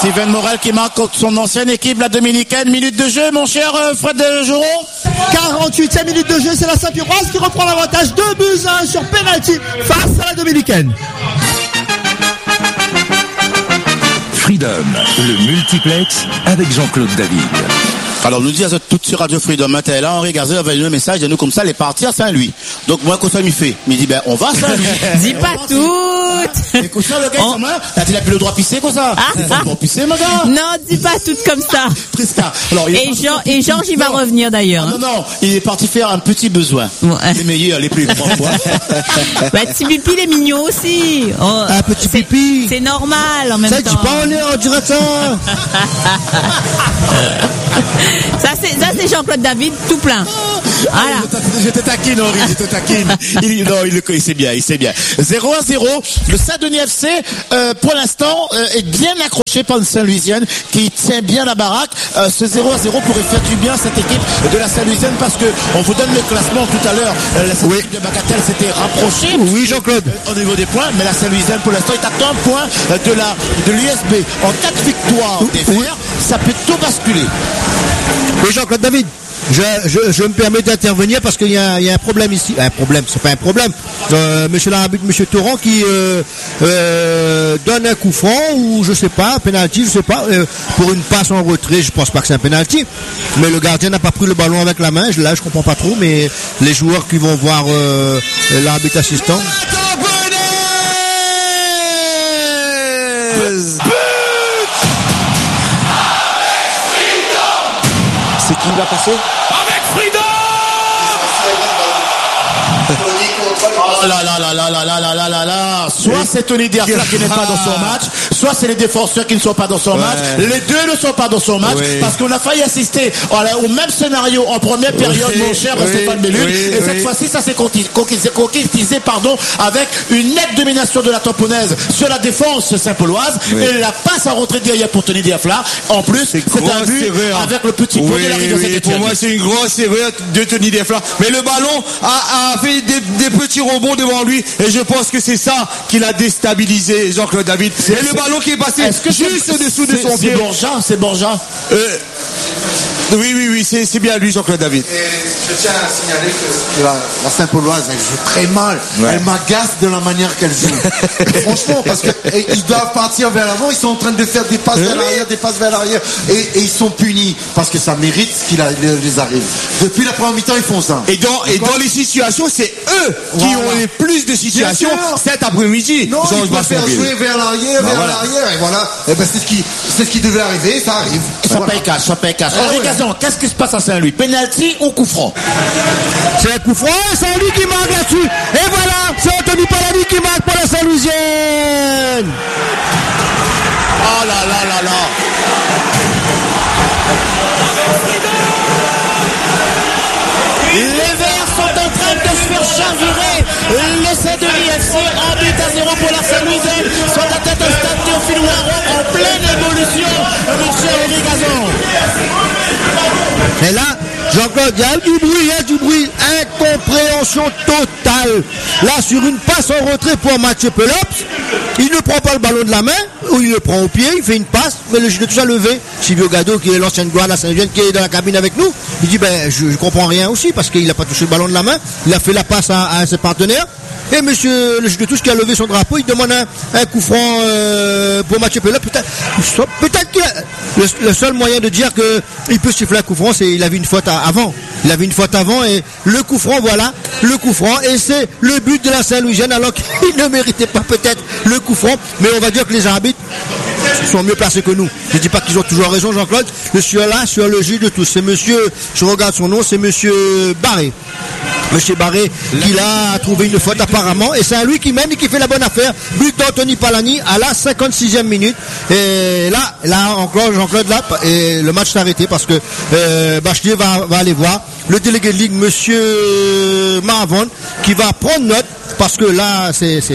Steven Morel qui marque contre son ancienne équipe, la Dominicaine. Minute de jeu, mon cher Fred Joron. 48e minute de jeu, c'est la Saint-Pierroise qui reprend l'avantage 2-1 sur penalty face à la Dominicaine. Freedom, le multiplex avec Jean-Claude David. Alors, nous dit à tout sur Radio Freedom, là, Henri Gazet avait eu un message de nous comme ça, les parties à Saint-Louis. Donc, moi, quand ça m'y fait, il dit, ben, on va à Saint-Louis. Dis pas toutes. Et comme ça, le gars, t'as-tu plus le droit de pisser, comme ça? Il faut le droit de pisser, mon gars. Non, dis pas toutes comme ça. Tristan. Alors, et Georges, il va revenir d'ailleurs. Non, il est parti faire un petit besoin. Ouais. Les meilleurs, les plus grands, quoi. Bah, petit pipi, il est mignon aussi. Oh, Un petit pipi. C'est normal en même temps. Ça, dis pas, on est en direct ça. Ça c'est Jean-Claude David tout plein. Voilà. Je te taquine, Henri, je te taquine. Il sait bien. 0-0. Le Saint-Denis FC, pour l'instant, est bien accroché par une Saint-Louisienne qui tient bien la baraque. Ce 0-0 pourrait faire du bien à cette équipe de la Saint-Louisienne parce que on vous donne le classement tout à l'heure. La Saint-Louisienne de Bacatel s'était rapprochée. Oui, Jean-Claude. Au niveau des points, mais la Saint-Louisienne, pour l'instant, est à un point de l'USB. En cas de victoire des Verts, ça peut tout basculer. Oui, Jean-Claude David. Je me permets d'intervenir parce qu'il y a un problème ici. Un problème, c'est pas un problème. Monsieur l'arbitre, monsieur Torrent qui donne un coup franc ou je sais pas, un penalty, je sais pas, pour une passe en retrait. Je pense pas que c'est un penalty, mais le gardien n'a pas pris le ballon avec la main. Là, je comprends pas trop, mais les joueurs qui vont voir l'arbitre assistant. C'est qui va passer? Avec Freedom! Oh là. Soit c'est Tony Diafla qui n'est pas dans son match, soit c'est les défenseurs qui ne sont pas dans son match. Les deux ne sont pas dans son match parce qu'on a failli assister au même scénario en première période, mon cher Stéphane Bellul. Et cette fois-ci, ça s'est concrétisé, avec une nette domination de la tamponnaise sur la défense saint-pauloise et la passe en retrait derrière pour Tony Diafla. En plus, c'est un but avec le petit pot de la Rivière. Pour moi, c'est une grosse erreur de Tony Diafla. Mais le ballon a fait des petits rebonds devant lui et je pense que c'est ça qui l'a déstabilisé, Jean-Claude David. Et le ballon qui est passé juste au-dessous de son pied. C'est Borja. Oui, c'est bien lui, Jean-Claude David. Et je tiens à signaler que la Saint-Pauloise, elle joue très mal. Ouais. Elle m'agace de la manière qu'elle joue. Franchement, parce qu'ils doivent partir vers l'avant, ils sont en train de faire des passes vers l'arrière, des passes vers l'arrière, et ils sont punis parce que ça mérite ce qui les arrive. Depuis la première mi-temps, ils font ça. Et dans les situations, c'est eux qui ont les plus de situations cet après-midi. Non, ils doivent faire jouer vers l'arrière, et voilà. Et ben c'est ce qui devait arriver, ça arrive. Ça paye cash. Henri Gazan, qu'est-ce qui se passe à Saint-Louis? Penalty ou coup franc? C'est un coup franc, c'est Saint-Louis qui marque là-dessus. Et voilà, c'est Anthony Palani qui marque pour la Saint-Louisienne. Oh là. Les Verts sont en train de se faire chavirer. Le Saint-Denis FC en but à 0 pour la Saint-Louisienne. Sont à tête au stade Théophile Ouaron en pleine évolution. Monsieur Henri Gazan. Et là, Jean-Claude, il y a du bruit, incompréhension totale. Là, sur une passe en retrait pour Mathieu Pelops, il ne prend pas le ballon de la main, ou il le prend au pied, il fait une passe, mais le gilet tout ça levé. Silvio Gado, qui est l'ancienne gloire de la Saint-Louisienne, qui est dans la cabine avec nous, il dit, je comprends rien aussi, parce qu'il n'a pas touché le ballon de la main, il a fait la passe à ses partenaires. Et monsieur le juge de tous qui a levé son drapeau, il demande un coup franc pour Mathieu Pelot. Peut-être que le seul moyen de dire qu'il peut siffler un coup franc, c'est qu'il avait une faute avant. Il avait une faute avant et le coup franc, voilà, le coup franc. Et c'est le but de la Saint-Louisienne alors qu'il ne méritait pas peut-être le coup franc. Mais on va dire que les arbitres sont mieux placés que nous. Je ne dis pas qu'ils ont toujours raison, Jean-Claude. Je suis là sur le juge de tous. C'est monsieur, je regarde son nom, c'est monsieur Barré. Monsieur Barré, qui a trouvé une faute apparemment, et c'est à lui qui mène et qui fait la bonne affaire. But d'Anthony Palani à la 56e minute. Et là encore, Jean-Claude, là, et le match s'est arrêté parce que Bachelier va aller voir le délégué de ligue, monsieur Maravon, qui va prendre note parce que là,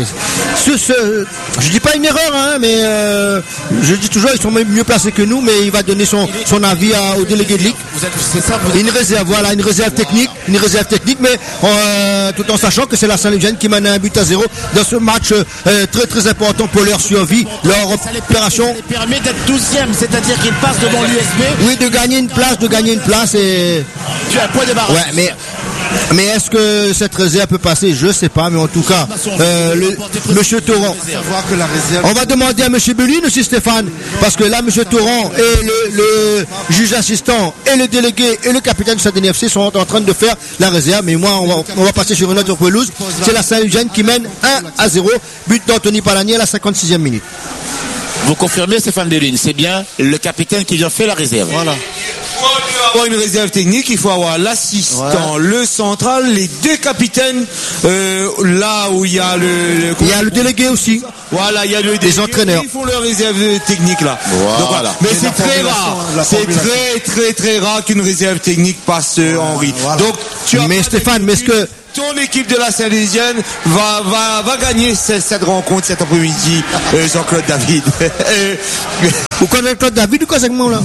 je dis pas une erreur, hein, mais je dis toujours, ils sont mieux placés que nous, mais il va donner son avis au délégué de ligue. Une réserve technique, mais tout en sachant que c'est la Saint-Eugène qui mène un but à 0 dans ce match très très important pour leur survie, leur opération. Ça les permet d'être 12e, c'est-à-dire qu'ils passent devant l'USB. Oui, de gagner une place et. Tu as un point de barrage. Ouais, mais est-ce que cette réserve peut passer? Je sais pas, mais en tout cas, Monsieur Torrent. On va demander à Monsieur Belly, Monsieur Stéphane, parce que là, Monsieur Torrent et le juge assistant et le délégué et le capitaine du Stade NFC sont en train de faire la réserve. Mais moi, on va passer sur une autre pelouse. C'est la Saint-Eugène qui mène 1-0. But d'Anthony Palanier à la 56e minute. Vous confirmez, Stéphane Deline, c'est bien le capitaine qui vient faire la réserve. Voilà. Pour une réserve technique, il faut avoir l'assistant, le central, les deux capitaines, là où il y a il y a le délégué aussi. Voilà, il y a les entraîneurs. Ils font leur réserve technique là. Voilà. Mais c'est très rare. C'est très très très rare qu'une réserve technique passe Henri. Voilà. Donc mais Stéphane, mais est-ce que ton équipe de la Saint-Légienne va gagner cette rencontre cet après-midi, Jean-Claude David. Vous connaissez Claude David ou quoi c'est que moi là?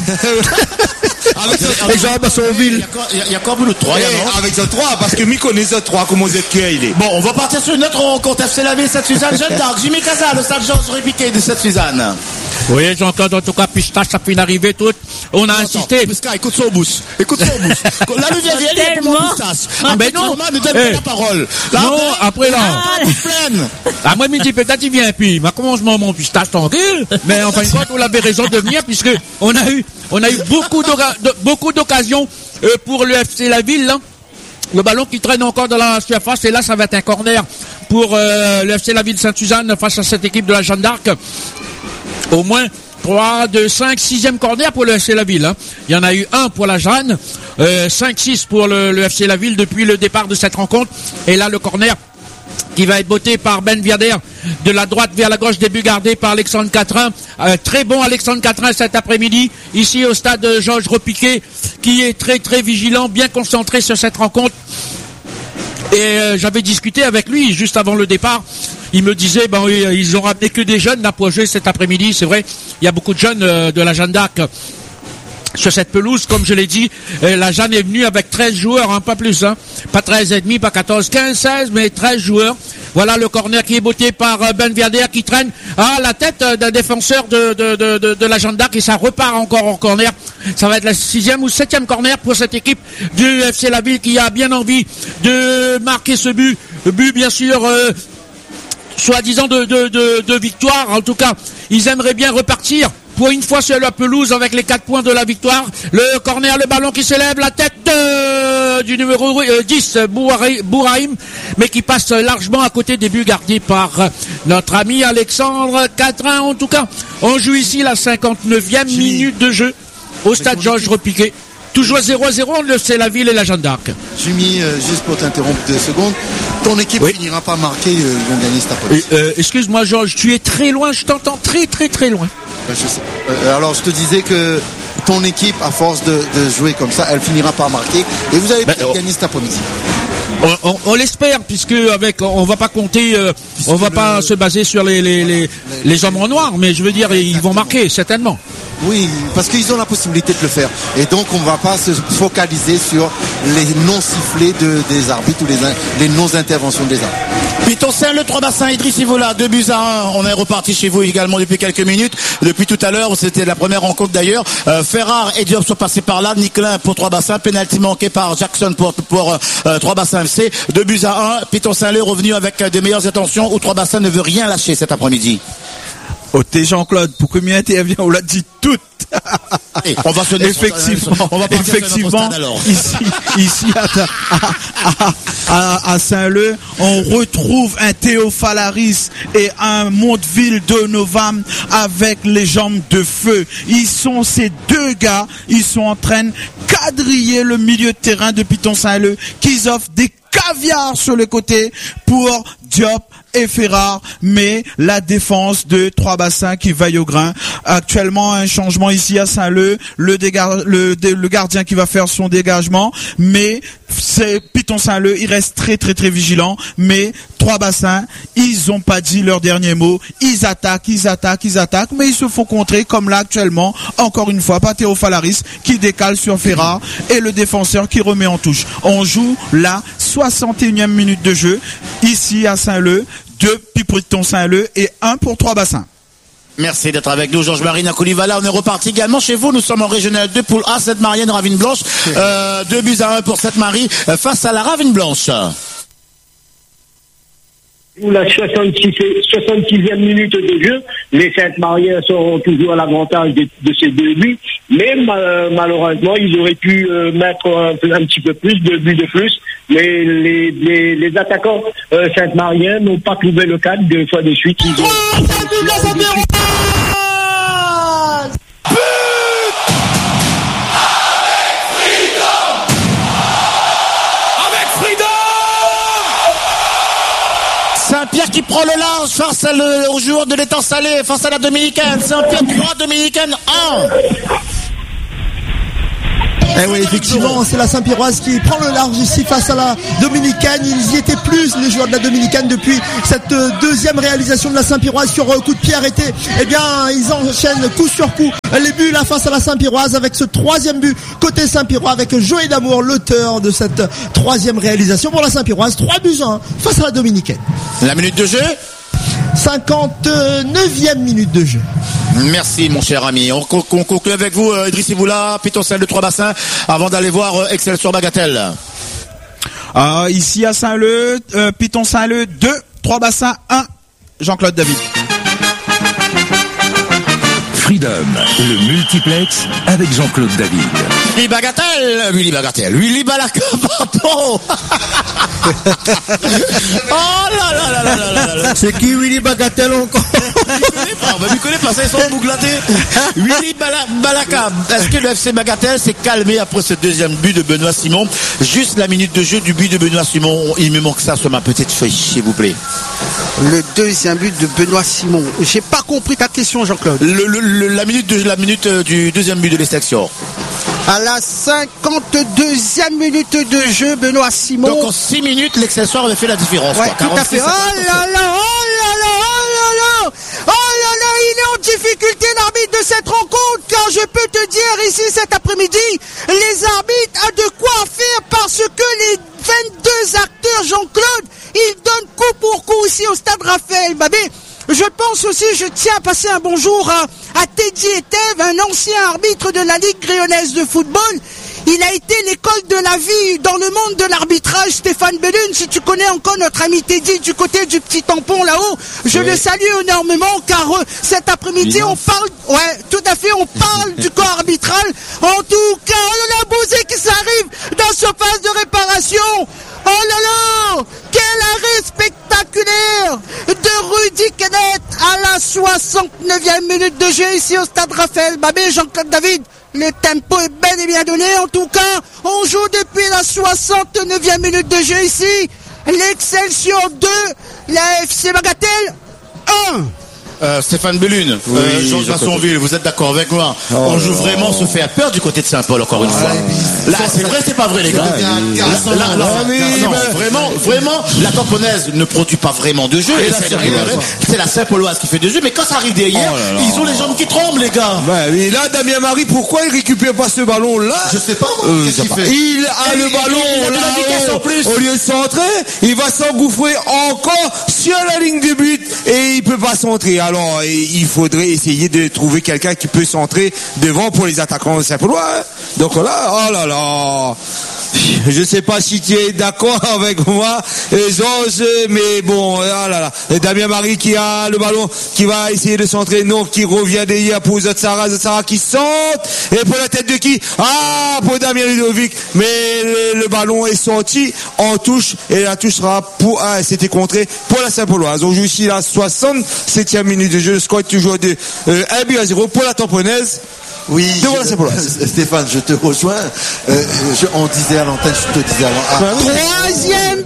Avec Jean Bassonville. Il y a encore plus de 3. Avec ce 3, parce que m'y connaît ce 3, comment vous êtes qu'il est. Bon, on va partir sur une autre rencontre. FC La Ville, Sainte-Suzanne, Jeanne d'Arc, Jimmy Casa, le stade Georges Répiquet de Sainte-Suzanne. Oui, Jean-Claude, en tout cas, Pistache, ça fait d'arriver tout. On a insisté. Pistache, écoute son bouche. Là, le vieil, il est pour Pistache. Ah, ben non. Ne donne pas la parole. Là, non, après là. Ah, moi, me dit peut-être il vient, puis, ma comment je m'en mon Pistache tranquille. Mais en fin de compte, on avait raison de venir, puisque on a eu beaucoup d'occasions pour le FC La Ville, là. Le ballon qui traîne encore dans la surface, et là, ça va être un corner pour le FC La Ville Sainte-Suzanne face à cette équipe de la Jeanne d'Arc. Au moins 3, 2, 5, 6e corner pour le FC La Ville. Hein. Il y en a eu 1 pour la Jeanne, 5-6 pour le FC La Ville depuis le départ de cette rencontre. Et là, le corner qui va être botté par Ben Viader de la droite vers la gauche, début gardé par Alexandre Catrin. Très bon Alexandre Catrin cet après-midi, ici au stade Georges Repiquet, qui est très très vigilant, bien concentré sur cette rencontre. Et j'avais discuté avec lui juste avant le départ. Il me disait, ils ont ramené que des jeunes là pour jouer cet après-midi. C'est vrai, il y a beaucoup de jeunes de la Jeanne d'Arc sur cette pelouse, comme je l'ai dit. La Jeanne est venue avec 13 joueurs, hein, pas plus, hein. Pas 13 et demi, pas 14, 15, 16, mais 13 joueurs. Voilà le corner qui est botté par Ben Viader qui traîne à la tête d'un défenseur de la Jeanne d'Arc, et ça repart encore en corner. Ça va être la 6e ou 7e corner pour cette équipe du FC La Ville qui a bien envie de marquer ce but. Le but, bien sûr, soi-disant de victoire. En tout cas, ils aimeraient bien repartir pour une fois sur la pelouse avec les 4 points de la victoire. Le corner, le ballon qui s'élève, la tête du numéro 10, Bouraïm, mais qui passe largement à côté des buts gardés par notre ami Alexandre Catrin. En tout cas, on joue ici la 59e minute de jeu au stade Georges Repiquet. Toujours 0-0, c'est la Ville et la Jeanne d'Arc. Jimmy, juste pour t'interrompre 2 secondes, ton équipe finira pas marquée, ils vont gagner cet après-midi. Excuse-moi Georges, tu es très loin, je t'entends très très très loin. Je sais. Alors je te disais que ton équipe, à force de jouer comme ça, elle finira par marquer et vous allez peut-être gagner cet après-midi. On l'espère, puisque on va pas compter, on va pas se baser sur les hommes en noir, mais je veux dire, ils vont marquer certainement. Oui, parce qu'ils ont la possibilité de le faire. Et donc, on ne va pas se focaliser sur les non-sifflets des arbitres ou les non-interventions des arbitres. Piton-Saint, le 3 bassins, Idriss Ivola, 2-1. On est reparti chez vous également depuis quelques minutes. Depuis tout à l'heure, c'était la première rencontre d'ailleurs. Ferrare et Diop sont passés par là. Nicklin pour 3 bassins. Penalty manqué par Jackson pour 3 bassins FC. 2-1. Piton-Saint est revenu avec de meilleures intentions où 3 bassins ne veut rien lâcher cet après-midi. Oh, t'es Jean-Claude, pour que mieux intervient, on l'a dit tout. On va se effectivement, ici à Saint-Leu, on retrouve un Théo Falaris et un Monteville de Novam avec les jambes de feu. Ils sont ces 2 gars, ils sont en train de quadriller le milieu de terrain de Piton Saint-Leu, qu'ils offrent des caviar sur le côté pour Diop et Ferrare, mais la défense de Trois-Bassins qui vaille au grain. Actuellement, un changement ici à Saint-Leu, le gardien qui va faire son dégagement, mais c'est Piton Saint-Leu, il reste très très très vigilant, mais Trois-Bassins, ils ont pas dit leur dernier mot, ils attaquent, mais ils se font contrer comme là actuellement, encore une fois, Pathéo Falaris qui décale sur Ferrare et le défenseur qui remet en touche. On joue la 61e minute de jeu, ici à Saint-Leu, 2 Piton Saint-Leu et 1 pour Trois-Bassins. Merci d'être avec nous, Georges-Marie Nakoulivala. On est reparti également chez vous. Nous sommes en régional 2, poule A, Sainte-Marienne, Ravine Blanche. 2-1 pour Sainte-Marie face à la Ravine Blanche. La 66e minute de jeu, les Sainte-Mariens sont toujours à l'avantage de ces 2 buts, mais malheureusement, ils auraient pu mettre un petit peu plus, 2 buts de plus, mais les attaquants Sainte-Mariens n'ont pas trouvé le cadre 2 fois de suite. Ils ont... Saint-Pierre qui prend le large face aux joueurs de l'Étang Salé, face à la Dominicaine. Saint-Pierre 3, Dominicaine 1. Eh oui, effectivement, c'est la Saint-Pierroise qui prend le large ici face à la Dominicaine. Ils y étaient plus, les joueurs de la Dominicaine, depuis cette deuxième réalisation de la Saint-Pierroise sur coup de pied arrêté. Eh bien, ils enchaînent coup sur coup les buts là face à la Saint-Pierroise avec ce 3e but côté Saint-Pierrois avec Joël Damour, l'auteur de cette 3e réalisation pour la Saint-Pierroise. 3-1 face à la Dominicaine. La minute de jeu 59e minute de jeu. Merci mon cher ami. On conclut avec vous, Idriss Iboula, Piton Saint-Leu, Trois-Bassins, avant d'aller voir Excelsior Bagatelle. Ici à Saint-Leu, Piton Saint-Leu 2, Trois-Bassins 1, Jean-Claude David. Freedom, le multiplex avec Jean-Claude David. Willy Balaka, pardon. Oh là là là là là là. C'est qui Willy Bagatelle encore? On ne connaît pas ça, ils sont bouglatés. Willy Balaka, est-ce que le FC Bagatelle s'est calmé après ce deuxième but de Benoît Simon? Juste la minute de jeu du but de Benoît Simon, il me manque ça sur ma petite feuille, s'il vous plaît. Le deuxième but de Benoît Simon. J'ai pas compris ta question, Jean-Claude. La minute du deuxième but de l'Excelsior. À la 52e minute de jeu, Benoît Simon. Donc en 6 minutes, l'Excelsior avait fait la différence. Ouais, tout à fait. Oh là là, il est en difficulté, l'arbitre de cette rencontre, car je peux te dire ici cet après-midi, les arbitres ont de quoi faire parce que les 22 acteurs, Jean-Claude, ils donnent coup pour coup ici au stade Raphaël Babé. Je pense aussi, je tiens à passer un bonjour à Teddy Etève, un ancien arbitre de la Ligue gréonnaise de football. Il a été l'école de la vie dans le monde de l'arbitrage, Stéphane Bellune. Si tu connais encore notre ami Teddy du côté du petit tampon là-haut, je le salue énormément car cet après-midi on parle, tout à fait, on parle du corps arbitral. En tout cas, on a Bouzé qui s'arrive dans ce phase de réparation. Oh là là, quel arrêt spectaculaire de Rudy Kenneth à la 69e minute de jeu ici au stade Raphaël Babé. Jean-Claude David, le tempo est bel et bien donné. En tout cas, on joue depuis la 69e minute de jeu ici. L'Excelsior 2, la FC Bagatelle 1. Stéphane Bellune, Jean de Massonville, vous êtes d'accord avec moi? On joue vraiment, se fait peur du côté de Saint-Paul encore une fois. Là, c'est vrai, c'est pas vrai les gars. Vraiment, la Tamponnaise ne produit pas vraiment de jeu. C'est la Saint-Pauloise qui fait de jeu, mais quand ça arrive derrière, ils ont les jambes qui tremblent les gars. Et là, Damien Marie, pourquoi il récupère pas ce ballon là? Je sais pas moi, qu'est-ce qu'il fait? Il a le ballon là, au lieu de centrer, il va s'engouffrer encore sur la ligne de but et il peut pas centrer. Alors, il faudrait essayer de trouver quelqu'un qui peut centrer devant pour les attaquants de Saint-Paulois. Donc là, oh là là. Je sais pas si tu es d'accord avec moi, Georges, mais bon, oh là là. Et Damien Marie qui a le ballon, qui va essayer de centrer, non, qui revient derrière pour Zotsara qui centre, et pour la tête de qui? Pour Damien Ludovic, mais le ballon est sorti en touche, et la touche sera pour, c'était contré pour la Saint-Pauloise. On joue ici la 67e minute de jeu, le score est toujours de 1-0 pour la Tamponnaise. Oui, Stéphane, je te rejoins. On disait à l'antenne, je te disais avant. Troisième